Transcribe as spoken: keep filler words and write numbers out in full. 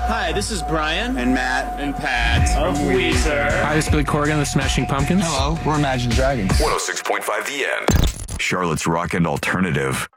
Hi, this is Brian. And Matt. And Pat. Of Weezer. Hi, this is Billy Corgan of the Smashing Pumpkins. Hello, we're Imagine Dragons. one oh six point five The End. Charlotte's Rock and Alternative.